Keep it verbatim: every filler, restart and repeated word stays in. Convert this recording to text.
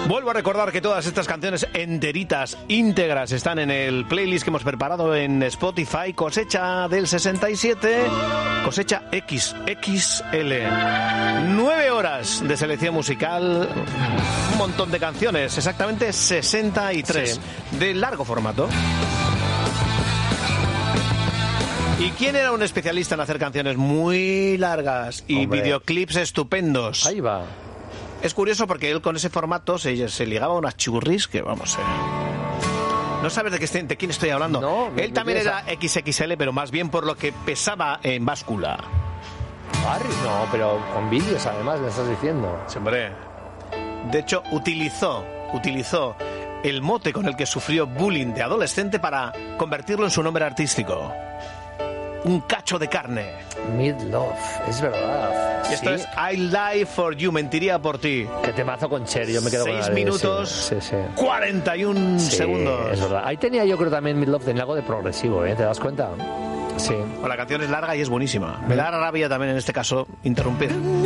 Vuelvo a recordar que todas estas canciones enteritas, íntegras, están en el playlist que hemos preparado en Spotify, Cosecha del sesenta y siete, Cosecha equis equis ele. Nueve horas de selección musical, un montón de canciones, exactamente sesenta y tres, sí, de largo formato. ¿Y quién era un especialista en hacer canciones muy largas y Hombre. videoclips estupendos? Ahí va. Es curioso porque él con ese formato se, se ligaba a unas churris que, vamos, eh, no sabes de, qué, de quién estoy hablando. No, él también era equis equis ele, pero más bien por lo que pesaba en báscula. Barry, no, pero con vídeos además, me estás diciendo. Sí, hombre. De hecho, utilizó, utilizó el mote con el que sufrió bullying de adolescente para convertirlo en su nombre artístico. Un cacho de carne. Midlove, es verdad. Y esto ¿Sí? es I Lie for You, mentiría por ti. Que temazo con Cher, yo me quedo Seis con la minutos, sí, sí, sí. cuarenta y un sí, segundos. Es verdad. Ahí tenía yo creo también Midlove, tenía algo de progresivo, ¿eh? ¿Te das cuenta? Sí. O la canción es larga y es buenísima. Me da rabia también en este caso interrumpir.